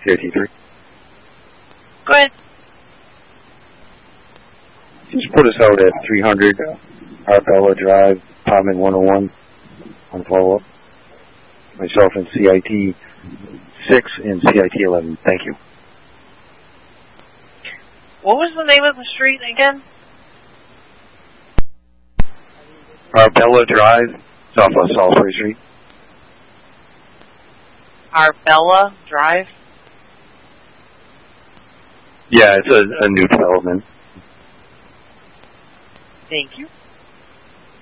CIT3. Go ahead. Just put us out at 300 Arbella Drive, Podman 101 on follow-up. Myself in CIT 6 and CIT 11. Thank you. What was the name of the street again? Arbella Drive, Southwest Salisbury Street. Arbella Drive? Yeah, it's a new development. Thank you.